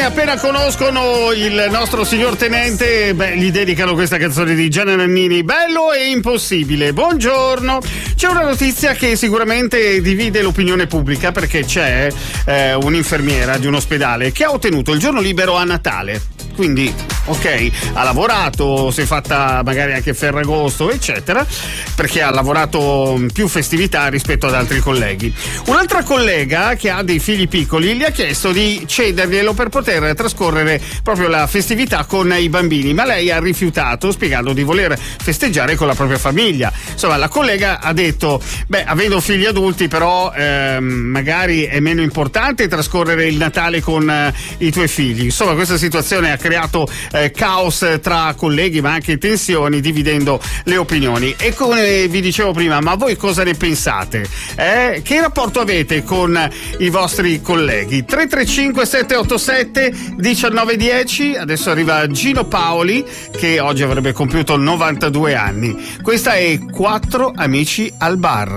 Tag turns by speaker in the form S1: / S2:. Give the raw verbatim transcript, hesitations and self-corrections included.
S1: persone appena conoscono il nostro signor tenente, beh, gli dedicano questa canzone di Gianna Nannini, Bello e Impossibile. Buongiorno. C'è una notizia che sicuramente divide l'opinione pubblica, perché c'è eh, un'infermiera di un ospedale che ha ottenuto il giorno libero a Natale. Quindi, ok, ha lavorato, si è fatta magari anche Ferragosto, eccetera, perché ha lavorato più festività rispetto ad altri colleghi. Un'altra collega che ha dei figli piccoli gli ha chiesto di cederglielo per poter trascorrere proprio la festività con i bambini, ma lei ha rifiutato, spiegando di voler festeggiare con la propria famiglia. Insomma, la collega ha detto, beh, avendo figli adulti però ehm, magari è meno importante trascorrere il Natale con eh, i tuoi figli. Insomma, questa situazione ha creato eh, caos tra colleghi, ma anche tensioni, dividendo le opinioni. E come vi dicevo prima, ma voi cosa ne pensate? Eh? Che rapporto avete con i vostri colleghi? tre tre cinque sette otto sette uno nove uno zero. Adesso arriva Gino Paoli, che oggi avrebbe compiuto novantadue anni. Questa è Quattro amici al bar.